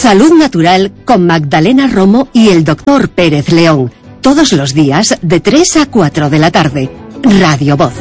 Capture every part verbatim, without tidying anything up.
Salud Natural con Magdalena Romo y el doctor Pérez León. Todos los días de tres a cuatro de la tarde. Radio Voz.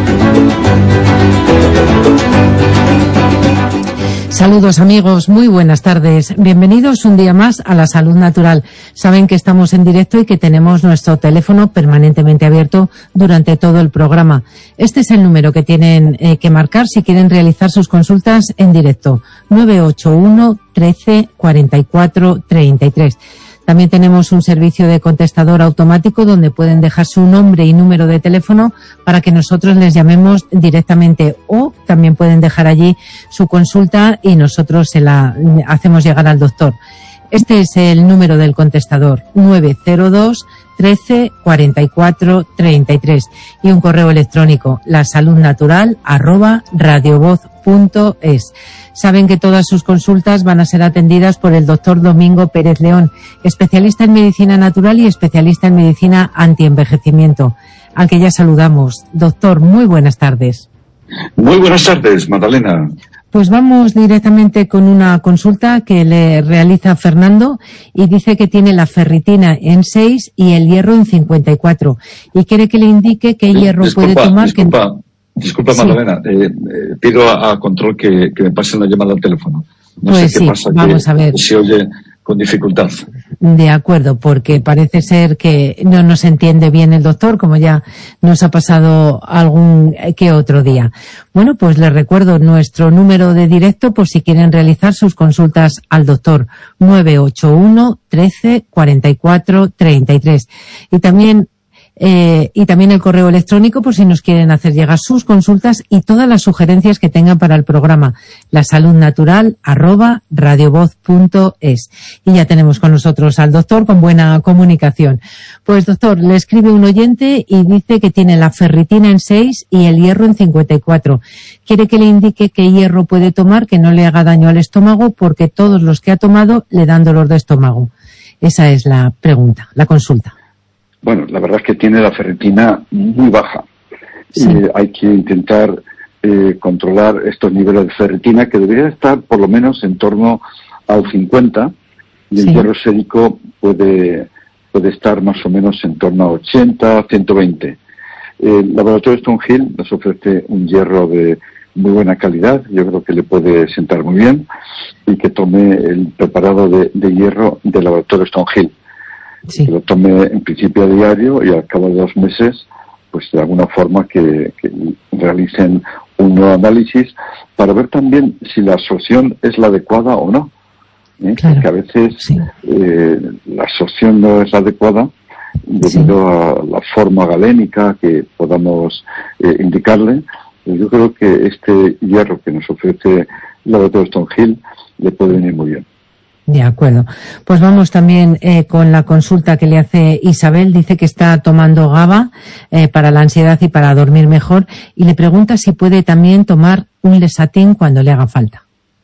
Saludos amigos, muy buenas tardes. Bienvenidos un día más a la Salud Natural. Saben que estamos en directo y que tenemos nuestro teléfono permanentemente abierto durante todo el programa. Este es el número que tienen eh, que marcar si quieren realizar sus consultas en directo. nueve ocho uno, trece, cuarenta y cuatro, treinta y tres. También tenemos un servicio de contestador automático donde pueden dejar su nombre y número de teléfono para que nosotros les llamemos directamente, o también pueden dejar allí su consulta y nosotros se la hacemos llegar al doctor. Este es el número del contestador, nueve cero dos, trece, cuarenta y cuatro, treinta y tres, y un correo electrónico, lasaludnatural arroba radiovoz punto es. Saben que todas sus consultas van a ser atendidas por el doctor Domingo Pérez León, especialista en medicina natural y especialista en medicina antienvejecimiento, al que ya saludamos. Doctor, muy buenas tardes. Muy buenas tardes, Magdalena. Pues vamos directamente con una consulta que le realiza Fernando y dice que tiene la ferritina en seis y el hierro en cincuenta y cuatro y quiere que le indique qué hierro disculpa, puede tomar. Disculpa, que... disculpa sí. Magdalena, eh, eh, pido a, a control que, que me pasen la llamada al teléfono. No pues sé qué sí, pasa, vamos que a ver. se oye con dificultad. De acuerdo, porque parece ser que no nos entiende bien el doctor, como ya nos ha pasado algún que otro día. Bueno, pues les recuerdo nuestro número de directo por si quieren realizar sus consultas al doctor, nueve ocho uno, trece, cuarenta y cuatro, treinta y tres. Y también Eh, y también el correo electrónico por si nos quieren hacer llegar sus consultas y todas las sugerencias que tengan para el programa, lasaludnatural arroba radiovoz punto es. Y ya tenemos con nosotros al doctor con buena comunicación. Pues doctor, le escribe un oyente y dice que tiene la ferritina en seis y el hierro en cincuenta y cuatro. Quiere que le indique qué hierro puede tomar que no le haga daño al estómago, porque todos los que ha tomado le dan dolor de estómago. Esa es la pregunta, la consulta. Bueno, la verdad es que tiene la ferritina muy baja. Sí. Eh, hay que intentar eh, controlar estos niveles de ferritina, que debería estar por lo menos en torno al cincuenta, y el sí. hierro sérico puede, puede estar más o menos en torno a ochenta, ciento veinte. El laboratorio Stonehill nos ofrece un hierro de muy buena calidad, yo creo que le puede sentar muy bien, y que tome el preparado de, de hierro del laboratorio Stonehill. Sí. Que lo tome en principio a diario y al cabo de dos meses, pues de alguna forma que, que realicen un nuevo análisis para ver también si la absorción es la adecuada o no. ¿eh? Claro. Porque a veces sí. eh, la absorción no es la adecuada debido sí. a la forma galénica que podamos eh, indicarle. Yo creo que este hierro que nos ofrece el laboratorio Stonehill le puede venir muy bien. De acuerdo. Pues vamos también eh, con la consulta que le hace Isabel. Dice que está tomando GABA eh, para la ansiedad y para dormir mejor, y le pregunta si puede también tomar un Lesatin cuando le haga falta.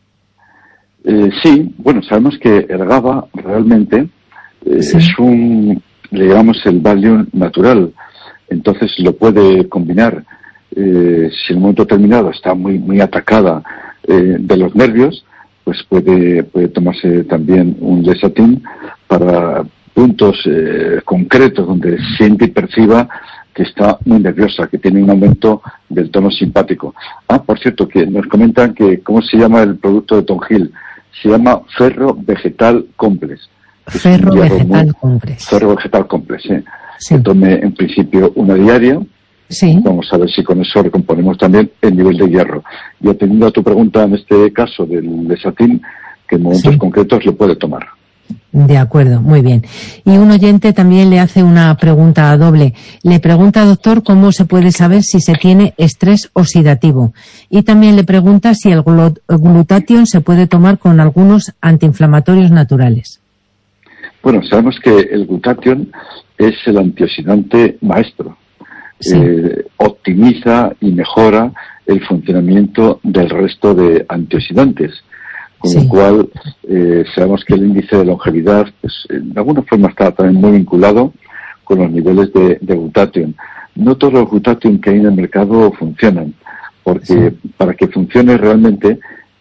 Eh, sí, bueno, sabemos que el GABA realmente eh, sí. es un, le llamamos el Valium natural, entonces lo puede combinar. Eh, si en un momento determinado está muy, muy atacada eh, de los nervios, pues puede, puede tomarse también un Lesatin para puntos eh, concretos donde siente y perciba que está muy nerviosa, que tiene un aumento del tono simpático. Ah, por cierto, que nos comentan que, ¿cómo se llama el producto de Stonehill? Se llama Ferro Vegetal Complex. Ferro Vegetal muy, Complex. Ferro Vegetal Complex, ¿eh? Sí. Que tome en principio una diaria. Sí. Vamos a ver si con eso recomponemos también el nivel de hierro. Y atendiendo a tu pregunta en este caso del Lesatin, que en momentos sí. concretos lo puede tomar. De acuerdo, muy bien. Y un oyente también le hace una pregunta doble. Le pregunta, doctor, cómo se puede saber si se tiene estrés oxidativo. Y también le pregunta si el glutatión se puede tomar con algunos antiinflamatorios naturales. Bueno, sabemos que el glutatión es el antioxidante maestro. Sí. Eh, optimiza y mejora el funcionamiento del resto de antioxidantes, con sí. lo cual eh, sabemos que el índice de longevidad pues, de alguna forma está también muy vinculado con los niveles de, de glutatión. No todos los glutatión que hay en el mercado funcionan, porque sí. para que funcione realmente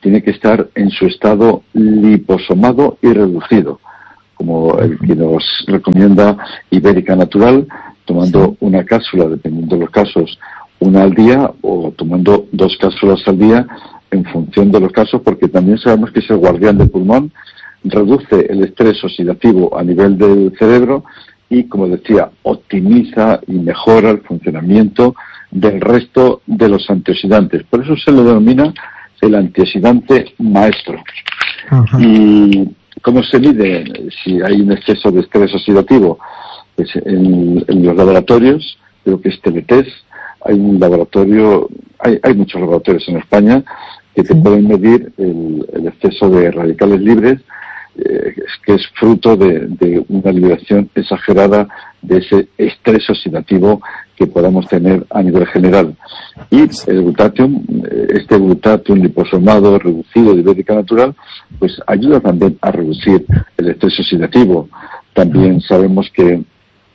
tiene que estar en su estado liposomado y reducido, como el que nos recomienda Ibérica Natural, tomando una cápsula, dependiendo de los casos, una al día, o tomando dos cápsulas al día en función de los casos, porque también sabemos que es el guardián del pulmón, reduce el estrés oxidativo a nivel del cerebro y, como decía, optimiza y mejora el funcionamiento del resto de los antioxidantes. Por eso se le denomina el antioxidante maestro. Ajá. ¿Y cómo se mide si hay un exceso de estrés oxidativo? Pues en, en los laboratorios, creo que es Teletés, hay un laboratorio, hay, hay muchos laboratorios en España que te sí. pueden medir el, el exceso de radicales libres, eh, que es fruto de, de una liberación exagerada de ese estrés oxidativo que podamos tener a nivel general. Y el glutatión, este glutatión liposomado reducido de Ibérica Natural, pues ayuda también a reducir el estrés oxidativo. También sabemos que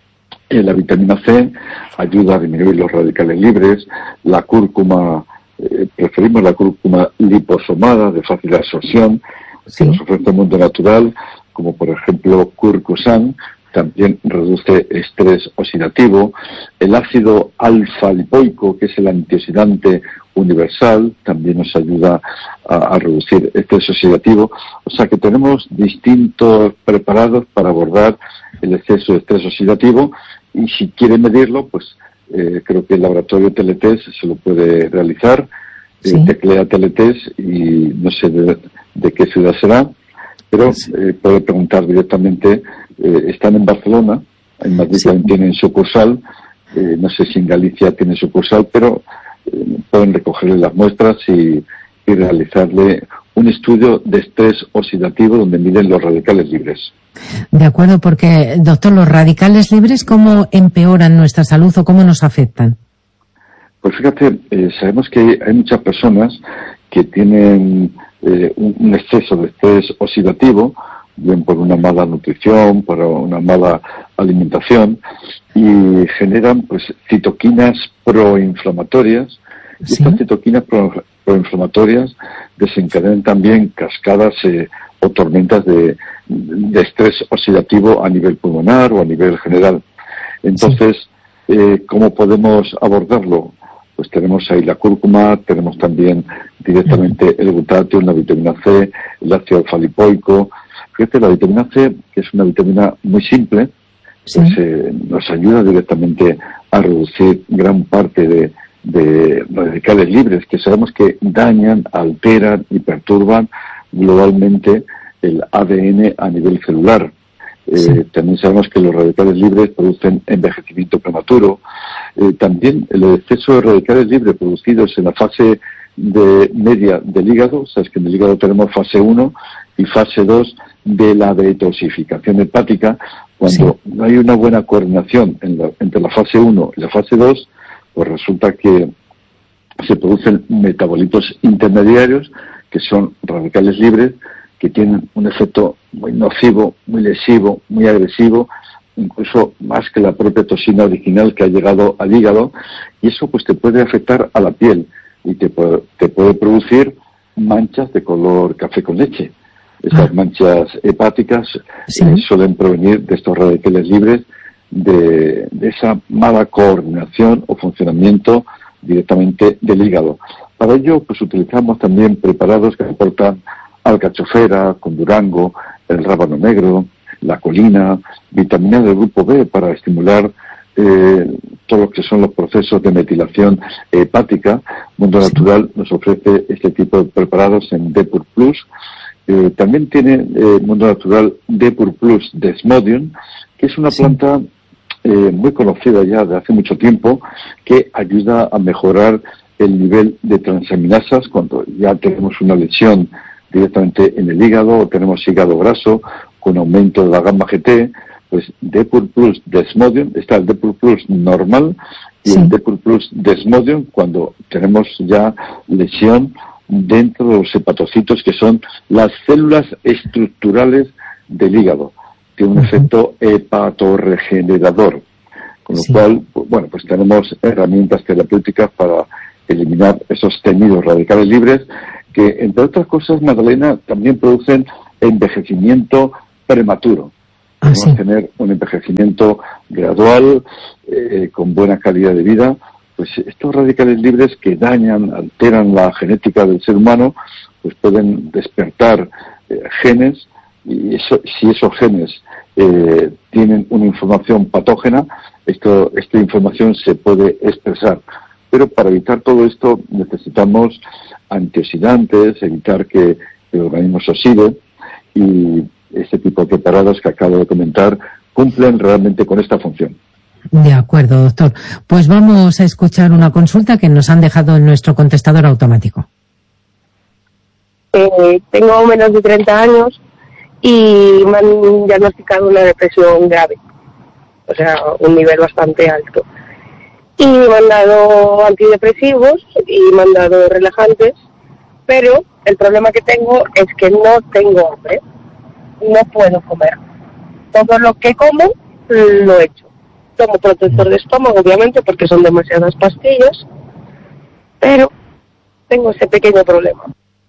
eh, la vitamina C ayuda a disminuir los radicales libres, la cúrcuma, eh, preferimos la cúrcuma liposomada de fácil absorción, sí. que nos ofrece el mundo natural, como por ejemplo Curcusan, también reduce estrés oxidativo. El ácido alfa-lipoico, que es el antioxidante universal, también nos ayuda a, a reducir estrés oxidativo. O sea que tenemos distintos preparados para abordar el exceso de estrés oxidativo, y si quiere medirlo, pues eh, creo que el laboratorio Teletés se lo puede realizar. Sí. Eh, teclea Teletés y no sé de, de qué ciudad será, pero sí. eh, puede preguntar directamente. Eh, están en Barcelona, en Madrid sí. también tienen sucursal, eh, no sé si en Galicia tienen sucursal, pero eh, pueden recogerle las muestras y, y realizarle un estudio de estrés oxidativo donde miden los radicales libres. De acuerdo, porque, doctor, ¿los radicales libres cómo empeoran nuestra salud o cómo nos afectan? Pues fíjate, eh, sabemos que hay muchas personas que tienen eh, un, un exceso de estrés oxidativo, bien por una mala nutrición, por una mala alimentación, y generan pues citoquinas proinflamatorias. ¿Sí? Y estas citoquinas pro, proinflamatorias desencadenan también cascadas eh, o tormentas de, de estrés oxidativo a nivel pulmonar o a nivel general. Entonces, sí. eh, ¿cómo podemos abordarlo? Pues tenemos ahí la cúrcuma, tenemos también directamente el glutatión, la vitamina C, el ácido alfa-lipoico. Fíjate, la vitamina C, que es una vitamina muy simple, sí. pues eh, nos ayuda directamente a reducir gran parte de, de radicales libres, que sabemos que dañan, alteran y perturban globalmente el A D N a nivel celular. Sí. Eh, también sabemos que los radicales libres producen envejecimiento prematuro. Eh, también el exceso de radicales libres producidos en la fase de media del hígado, sabes que en el hígado tenemos fase uno y fase dos de la detoxificación hepática. Cuando sí. no hay una buena coordinación en la, entre la fase uno y la fase dos, pues resulta que se producen metabolitos intermediarios, que son radicales libres, que tienen un efecto muy nocivo, muy lesivo, muy agresivo, incluso más que la propia toxina original que ha llegado al hígado, y eso pues te puede afectar a la piel y te puede, te puede producir manchas de color café con leche. Esas ah. manchas hepáticas ¿Sí? eh, suelen provenir de estos radicales libres, de, de esa mala coordinación o funcionamiento directamente del hígado. Para ello pues utilizamos también preparados que aportan alcachofera, con durango, el rábano negro, la colina, vitamina del grupo B para estimular eh, todo lo que son los procesos de metilación hepática. Mundo sí. Natural nos ofrece este tipo de preparados en Depur Plus. Eh, también tiene eh, Mundo Natural Depur Plus Desmodium, que es una sí. planta eh, muy conocida ya de hace mucho tiempo, que ayuda a mejorar el nivel de transaminasas cuando ya tenemos una lesión directamente en el hígado o tenemos hígado graso con aumento de la gamma G T. Pues Depur Plus Desmodium, está el Depur Plus normal y sí. el Depur Plus Desmodium cuando tenemos ya lesión dentro de los hepatocitos, que son las células estructurales del hígado. Tiene un uh-huh. efecto hepatorregenerador, con lo sí. cual, bueno, pues tenemos herramientas terapéuticas para eliminar esos temidos radicales libres, que, entre otras cosas, Magdalena, también producen envejecimiento prematuro. Ah, Podemos sí. tener un envejecimiento gradual, eh, con buena calidad de vida. Pues estos radicales libres que dañan, alteran la genética del ser humano, pues pueden despertar eh, genes, y eso, si esos genes eh, tienen una información patógena, esto, esta información se puede expresar. Pero para evitar todo esto necesitamos antioxidantes, evitar que el organismo se oxide, y este tipo de preparados que acabo de comentar cumplen realmente con esta función. De acuerdo, doctor. Pues vamos a escuchar una consulta que nos han dejado en nuestro contestador automático. Eh, tengo menos de treinta años y me han diagnosticado una depresión grave, o sea, un nivel bastante alto. Y me han dado antidepresivos y me han dado relajantes, pero el problema que tengo es que no tengo hambre, no puedo comer. Todo lo que como lo echo. Tomo protector de estómago, obviamente, porque son demasiadas pastillas, pero tengo ese pequeño problema.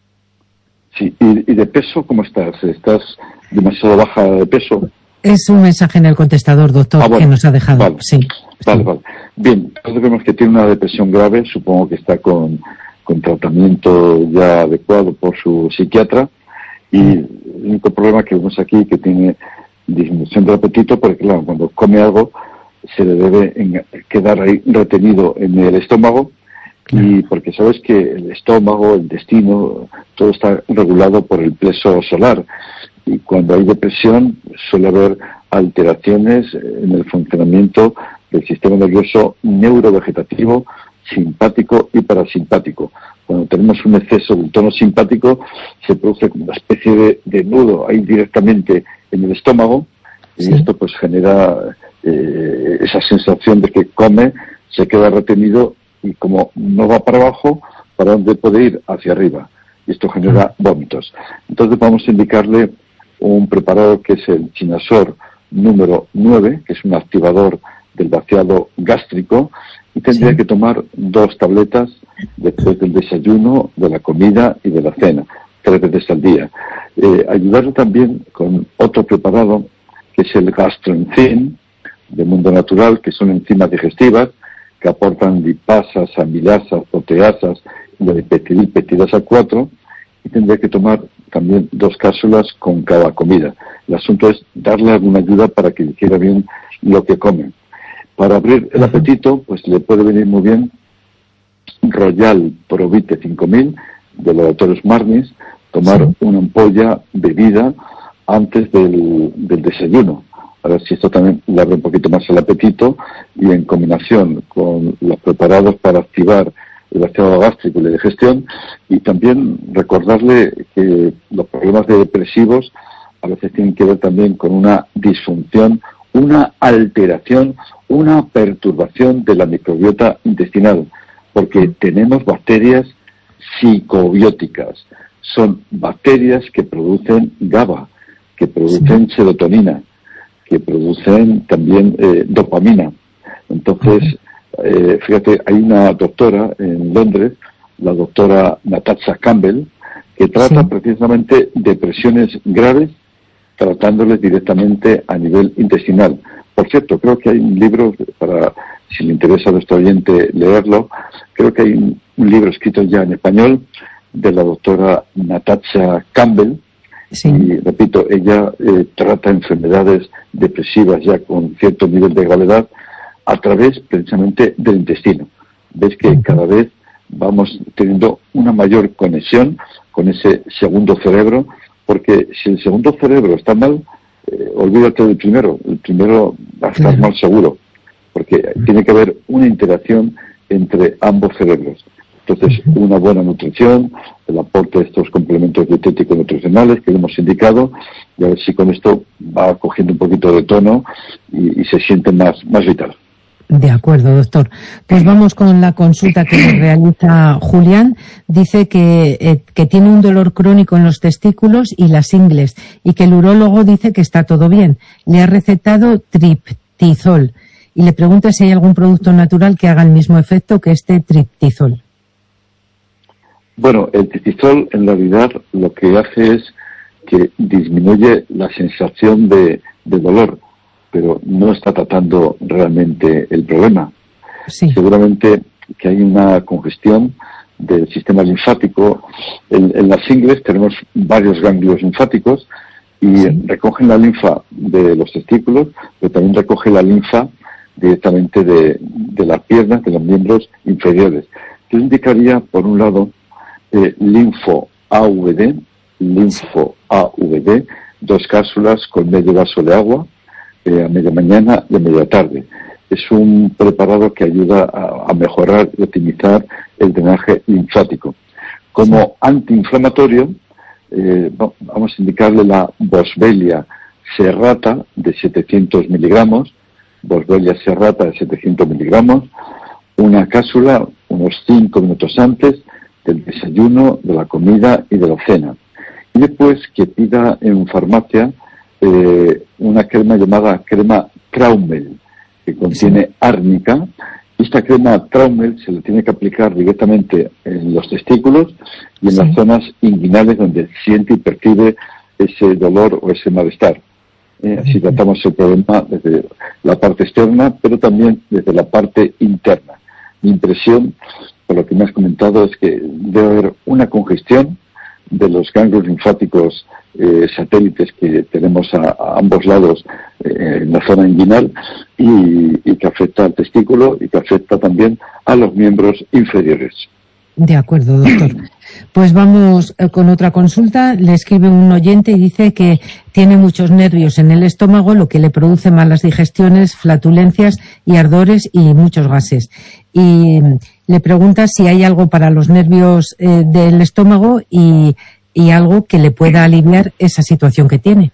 Sí, ¿y, y de peso cómo estás? ¿Estás demasiado baja de peso? Es un mensaje en el contestador, doctor, Ah, bueno. que nos ha dejado. Vale. Sí. Vale, vale. Bien, entonces vemos que tiene una depresión grave, supongo que está con, con tratamiento ya adecuado por su psiquiatra, y el único problema que vemos aquí es que tiene disminución del apetito, porque claro, cuando come algo se le debe en, quedar ahí retenido en el estómago, y porque sabes que el estómago, el intestino, todo está regulado por el plexo solar, y cuando hay depresión suele haber alteraciones en el funcionamiento del sistema nervioso neurovegetativo, simpático y parasimpático. Cuando tenemos un exceso del tono simpático, se produce una especie de, de nudo ahí directamente en el estómago, Sí. y esto pues genera eh, esa sensación de que come, se queda retenido, y como no va para abajo, ¿para dónde puede ir? Hacia arriba. Y esto genera vómitos. Entonces vamos a indicarle un preparado que es el Chinasor número nueve, que es un activador del vaciado gástrico, y tendría Sí. que tomar dos tabletas después del desayuno, de la comida y de la cena, tres veces al día. Eh, ayudarle también con otro preparado, que es el Gastroenzim, de Mundo Natural, que son enzimas digestivas que aportan lipasas, amilasas, proteasas y la dipeptidasa cuatro, y tendría que tomar también dos cápsulas con cada comida. El asunto es darle alguna ayuda para que hiciera bien lo que come. Para abrir el apetito, pues le puede venir muy bien Royal Provite cinco mil de Laboratorios Marnis, tomar Sí. una ampolla bebida antes del, del desayuno. A ver si esto también le abre un poquito más el apetito, y en combinación con los preparados para activar el vaciado gástrico y la digestión, y también recordarle que los problemas de depresivos a veces tienen que ver también con una disfunción, una alteración, una perturbación de la microbiota intestinal, porque tenemos bacterias psicobióticas, son bacterias que producen GABA, que producen serotonina, que producen también eh, dopamina. Entonces, eh, fíjate, hay una doctora en Londres, la doctora Natasha Campbell, que trata Sí. precisamente depresiones graves, tratándoles directamente a nivel intestinal. Por cierto, creo que hay un libro, para si le interesa a nuestro oyente leerlo, creo que hay un, un libro escrito ya en español de la doctora Natasha Campbell. Sí. Y repito, ella eh, trata enfermedades depresivas ya con cierto nivel de gravedad a través precisamente del intestino. Ves que cada vez vamos teniendo una mayor conexión con ese segundo cerebro, porque si el segundo cerebro está mal, eh, olvídate del primero, el primero va a estar Claro. mal seguro, porque tiene que haber una interacción entre ambos cerebros. Entonces, una buena nutrición, el aporte de estos complementos dietéticos nutricionales que hemos indicado, y a ver si con esto va cogiendo un poquito de tono y, y se siente más, más vital. De acuerdo, doctor. Pues vamos con la consulta que le realiza Julián. Dice que, eh, que tiene un dolor crónico en los testículos y las ingles, y que el urólogo dice que está todo bien. Le ha recetado triptizol y le pregunta si hay algún producto natural que haga el mismo efecto que este triptizol. Bueno, el tristisol en realidad lo que hace es que disminuye la sensación de, de dolor, pero no está tratando realmente el problema. Sí. Seguramente que hay una congestión del sistema linfático. En, en las ingles tenemos varios ganglios linfáticos y sí. recogen la linfa de los testículos, pero también recoge la linfa directamente de, de las piernas, de los miembros inferiores. Yo indicaría, por un lado, eh, linfo A V D, linfo A V D, dos cápsulas con medio vaso de agua, eh, a media mañana y a media tarde. Es un preparado que ayuda a, a mejorar y optimizar el drenaje linfático. Como antiinflamatorio, eh, vamos a indicarle la Boswellia serrata de setecientos miligramos, Boswellia serrata de setecientos miligramos, una cápsula unos cinco minutos antes del desayuno, de la comida y de la cena. Y después que pida en farmacia eh, una crema llamada crema Traumel, que contiene árnica. Esta crema Traumel se le tiene que aplicar directamente en los testículos y en sí. las zonas inguinales donde siente y percibe ese dolor o ese malestar. Eh, así tratamos el problema desde la parte externa, pero también desde la parte interna. Mi impresión, por lo que me has comentado, es que debe haber una congestión de los ganglios linfáticos eh, satélites que tenemos a, a ambos lados eh, en la zona inguinal y, y que afecta al testículo y que afecta también a los miembros inferiores. De acuerdo, doctor. Pues vamos eh, con otra consulta. Le escribe un oyente y dice que tiene muchos nervios en el estómago, lo que le produce malas digestiones, flatulencias y ardores y muchos gases. Y le pregunta si hay algo para los nervios eh, del estómago y, y algo que le pueda aliviar esa situación que tiene.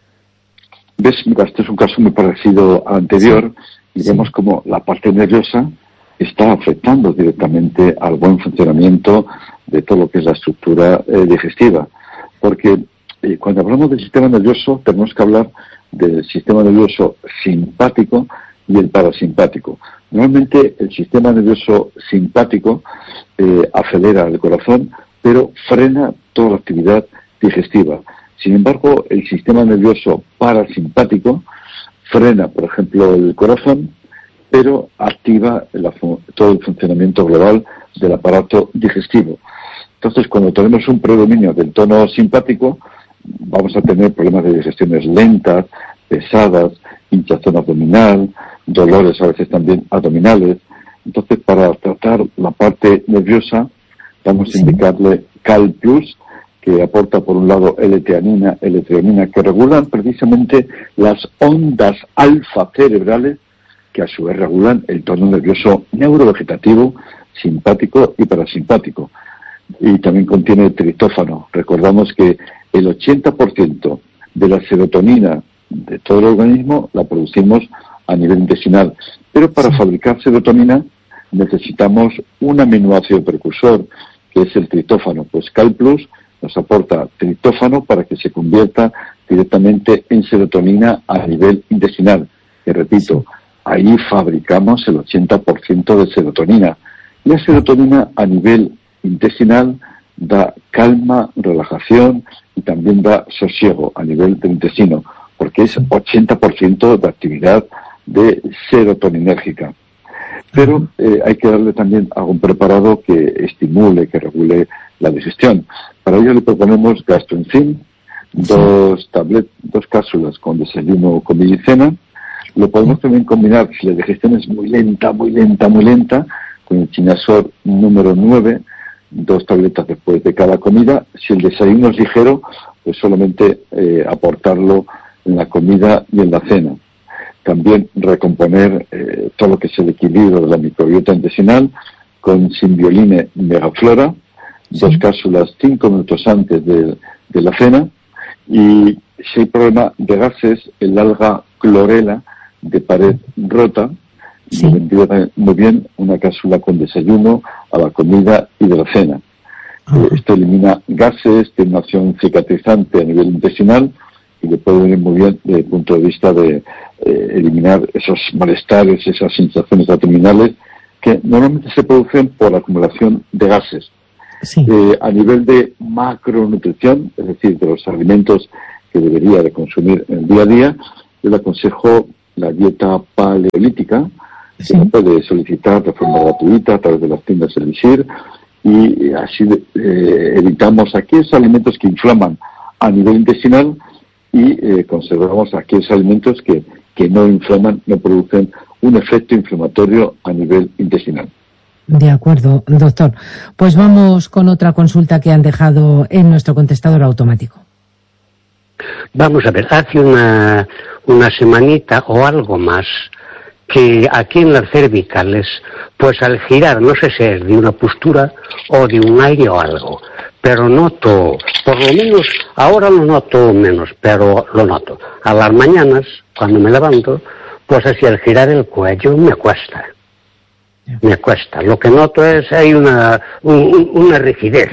¿Ves? Mira, este es un caso muy parecido al anterior sí. y vemos sí. como la parte nerviosa está afectando directamente al buen funcionamiento de todo lo que es la estructura eh, digestiva. Porque eh, cuando hablamos del sistema nervioso tenemos que hablar del sistema nervioso simpático y el parasimpático. Normalmente el sistema nervioso simpático eh, acelera el corazón, pero frena toda la actividad digestiva. Sin embargo, el sistema nervioso parasimpático frena, por ejemplo, el corazón, pero activa el, todo el funcionamiento global del aparato digestivo. Entonces, cuando tenemos un predominio del tono simpático, vamos a tener problemas de digestiones lentas, pesadas, hinchazón abdominal, dolores a veces también abdominales. Entonces, para tratar la parte nerviosa, vamos sí. a indicarle Cal Plus, que aporta por un lado L-teanina, L-treonina, que regulan precisamente las ondas alfa cerebrales, que a su vez regulan el tono nervioso neurovegetativo, simpático y parasimpático. Y también contiene triptófano. Recordamos que el ochenta por ciento de la serotonina de todo el organismo la producimos a nivel intestinal. Pero para sí. fabricar serotonina necesitamos un aminoácido precursor, que es el triptófano. Pues Cal Plus nos aporta triptófano para que se convierta directamente en serotonina a nivel intestinal. Que repito, sí. ahí fabricamos el ochenta por ciento de serotonina. La serotonina a nivel intestinal da calma, relajación y también da sosiego a nivel del intestino, porque es ochenta por ciento de actividad de serotoninérgica. Pero eh, hay que darle también algún preparado que estimule, que regule la digestión. Para ello le proponemos Gastroenzym, dos tablet, dos cápsulas con desayuno, comida y cena. Lo podemos también combinar, si la digestión es muy lenta, muy lenta, muy lenta, con el Chinasor número nueve, dos tabletas después de cada comida. Si el desayuno es ligero, pues solamente eh, aportarlo en la comida y en la cena. También recomponer eh, todo lo que es el equilibrio de la microbiota intestinal con Symbioline Megaflora, sí. dos cápsulas cinco minutos antes de, de la cena. Y si hay problema de gases, el alga clorela de pared rota, sí. me vendría muy bien una cápsula con desayuno, a la comida y de la cena. Uh-huh. Eh, esto elimina gases, tiene una acción cicatrizante a nivel intestinal y le puede venir muy bien desde el punto de vista de eh, eliminar esos malestares, esas sensaciones abdominales que normalmente se producen por la acumulación de gases. Sí. Eh, a nivel de macronutrición, es decir, de los alimentos que debería de consumir en el día a día, yo le aconsejo la dieta paleolítica, que Sí. se puede solicitar de forma gratuita a través de las tiendas Elixir, y así eh, evitamos aquellos alimentos que inflaman a nivel intestinal y eh, conservamos aquellos alimentos que, que no inflaman, no producen un efecto inflamatorio a nivel intestinal. De acuerdo, doctor. Pues vamos con otra consulta que han dejado en nuestro contestador automático. Vamos a ver, hace una, una semanita o algo más que aquí en las cervicales, pues al girar, no sé si es de una postura o de un aire o algo, pero noto, por lo menos ahora lo noto menos, pero lo noto. A las mañanas, cuando me levanto, pues así al girar el cuello me cuesta. Me cuesta. Lo que noto es hay una, un, una rigidez.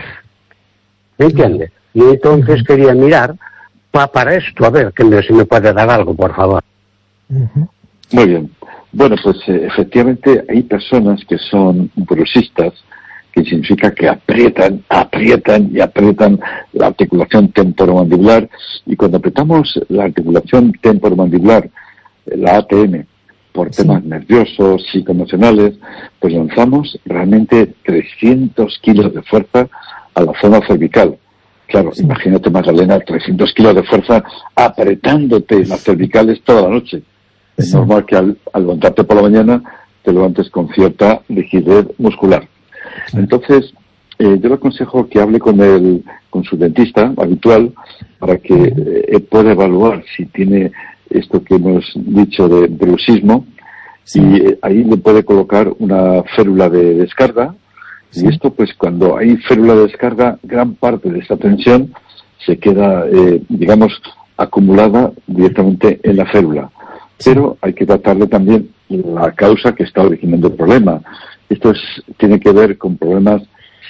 ¿Me entiende? Y entonces quería mirar pa, para esto, a ver, que me, si me puede dar algo, por favor. Uh-huh. Muy bien. Bueno, pues eh, efectivamente hay personas que son bruxistas, que significa que aprietan, aprietan y aprietan la articulación temporomandibular, y cuando apretamos la articulación temporomandibular, la A T M, por temas sí. nerviosos, psicoemocionales, pues lanzamos realmente trescientos kilos de fuerza a la zona cervical. Claro, sí. imagínate, Magdalena, trescientos kilos de fuerza apretándote en las cervicales toda la noche. Es sí. normal que al, al levantarte por la mañana te levantes con cierta rigidez muscular. Sí. Entonces, eh, yo le aconsejo que hable con el, con su dentista habitual para que eh, pueda evaluar si tiene esto que hemos dicho de bruxismo, sí. y eh, ahí le puede colocar una férula de descarga, sí. y esto pues cuando hay férula de descarga, gran parte de esta tensión se queda, eh, digamos, acumulada directamente en la férula. Sí. Pero hay que tratarle también la causa que está originando el problema. Esto es, tiene que ver con problemas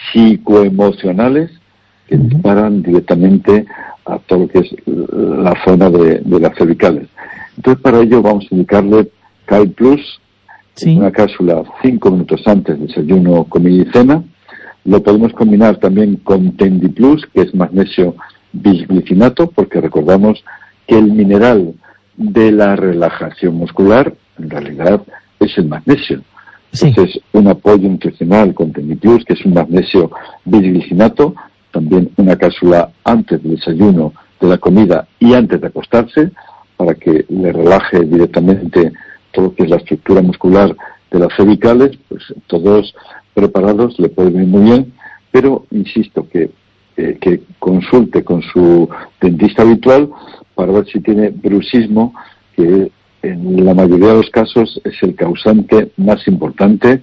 psicoemocionales que uh-huh. disparan directamente a todo lo que es la zona de, de las cervicales. Entonces, para ello vamos a indicarle Kyle Plus, sí. una cápsula cinco minutos antes del desayuno, comida y cena. Lo podemos combinar también con Tendi Plus, que es magnesio bisglicinato, porque recordamos que el mineral de la relajación muscular, en realidad, es el magnesio. Sí. Entonces, un apoyo nutricional con Tendi Plus, que es un magnesio bisglicinato, también una cápsula antes del desayuno, de la comida y antes de acostarse, para que le relaje directamente todo lo que es la estructura muscular de las cervicales. Pues todos preparados le puede venir muy bien, pero insisto que, eh, que consulte con su dentista habitual para ver si tiene bruxismo, que en la mayoría de los casos es el causante más importante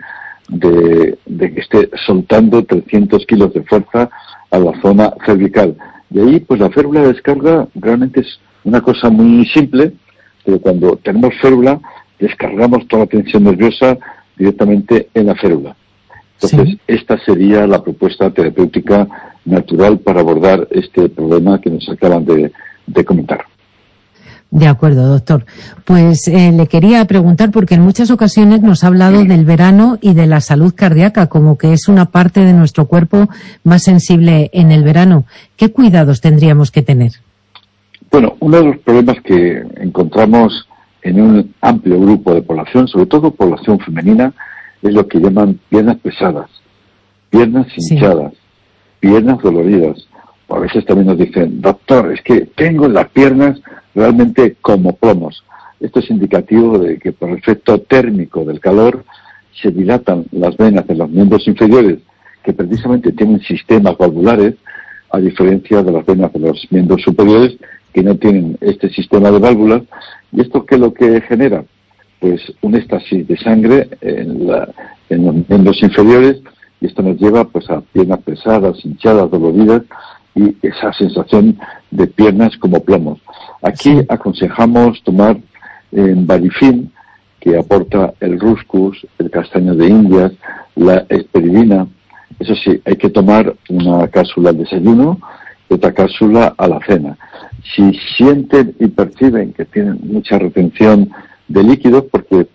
de, de que esté soltando trescientos kilos de fuerza a la zona cervical. De ahí, pues la férula de descarga realmente es una cosa muy simple, pero cuando tenemos férula, descargamos toda la tensión nerviosa directamente en la férula. Entonces, sí. esta sería la propuesta terapéutica natural para abordar este problema que nos acaban de, de comentar. De acuerdo, doctor. Pues eh, le quería preguntar, porque en muchas ocasiones nos ha hablado del verano y de la salud cardíaca, como que es una parte de nuestro cuerpo más sensible en el verano. ¿Qué cuidados tendríamos que tener? Bueno, uno de los problemas que encontramos en un amplio grupo de población, sobre todo población femenina, es lo que llaman piernas pesadas, piernas hinchadas, sí. piernas doloridas. A veces también nos dicen, doctor, es que tengo las piernas realmente como plomos. Esto es indicativo de que por el efecto térmico del calor se dilatan las venas de los miembros inferiores, que precisamente tienen sistemas valvulares, a diferencia de las venas de los miembros superiores, que no tienen este sistema de válvulas. ¿Y esto qué es lo que genera? Pues un éxtasis de sangre en, la, en los miembros inferiores, y esto nos lleva pues a piernas pesadas, hinchadas, doloridas, y esa sensación de piernas como plomos. Aquí sí. aconsejamos tomar eh, Varifin, que aporta el Ruscus, el castaño de Indias, la esperidina. Eso sí, hay que tomar una cápsula al desayuno y otra cápsula a la cena. Si sienten y perciben que tienen mucha retención de líquidos, porque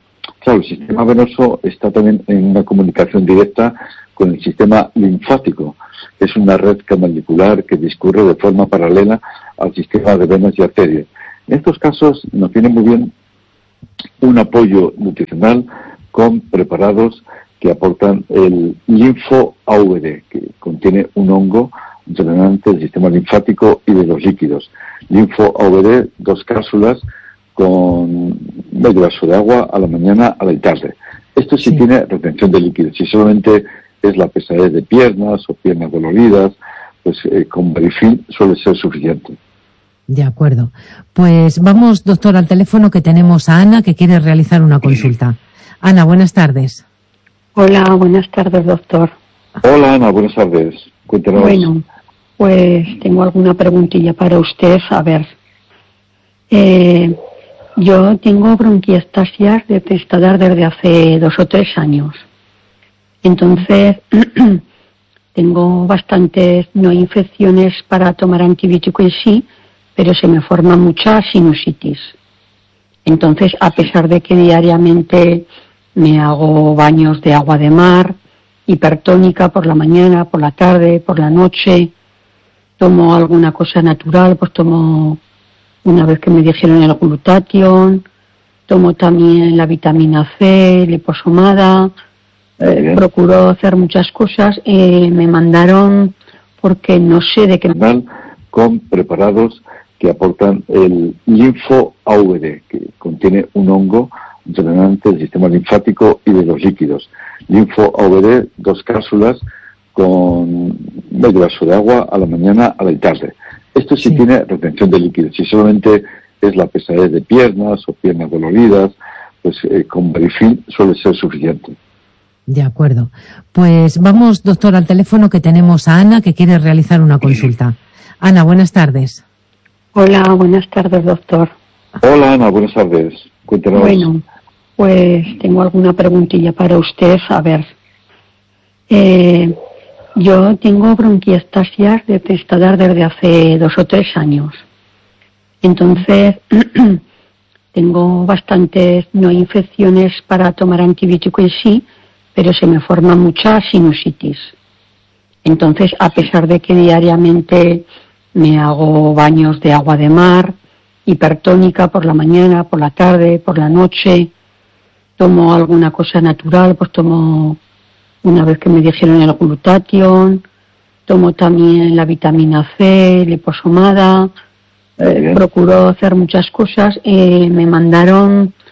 Claro, el sistema venoso está también en una comunicación directa con el sistema linfático, que es una red canalicular que discurre de forma paralela al sistema de venas y arterias. En estos casos nos viene muy bien un apoyo nutricional con preparados que aportan el linfo A V D, que contiene un hongo drenante del sistema linfático y de los líquidos. Linfo A V D, dos cápsulas con medio vaso de agua a la mañana, a la tarde. Esto sí, sí tiene retención de líquidos. Si solamente es la pesadez de piernas o piernas doloridas, pues eh, con Barifil suele ser suficiente. De acuerdo. Pues vamos, doctor, al teléfono, que tenemos a Ana, que quiere realizar una consulta. Ana, buenas tardes. Hola, buenas tardes, doctor. Hola, Ana, buenas tardes. Cuéntanos. Bueno, pues tengo alguna preguntilla para usted. A ver, eh, yo tengo bronquiectasias de testadar desde hace dos o tres años. Entonces, tengo bastantes, no infecciones para tomar antibiótico en sí, pero se me forma mucha sinusitis. Entonces, a pesar de que diariamente me hago baños de agua de mar, hipertónica por la mañana, por la tarde, por la noche, tomo alguna cosa natural, pues tomo, una vez que me dijeron el glutatión, tomo también la vitamina C, liposomada, eh, procuro hacer muchas cosas. Eh, me mandaron, porque no sé de qué... Con preparados que aportan el linfo A V D, que contiene un hongo drenante del sistema linfático y de los líquidos. Linfo A V D, dos cápsulas con medio vaso de agua a la mañana, a la tarde. Esto sí, sí tiene retención de líquidos. Si solamente es la pesadez de piernas o piernas doloridas, pues eh, con Barifil suele ser suficiente. De acuerdo. Pues vamos, doctor, al teléfono, que tenemos a Ana, que quiere realizar una consulta. Ana, buenas tardes. Hola, buenas tardes, doctor. Hola, Ana, buenas tardes. Cuéntanos. Bueno, pues tengo alguna preguntilla para usted. A ver, eh, yo tengo bronquiectasias de testadar desde hace dos o tres años. Entonces, tengo bastantes, no infecciones para tomar antibiótico en sí, pero se me forma mucha sinusitis. Entonces, a pesar de que diariamente me hago baños de agua de mar, hipertónica por la mañana, por la tarde, por la noche, tomo alguna cosa natural, pues tomo, una vez que me dijeron el glutatión, tomo también la vitamina C, liposomada, eh, procuro hacer muchas cosas. Eh, me mandaron,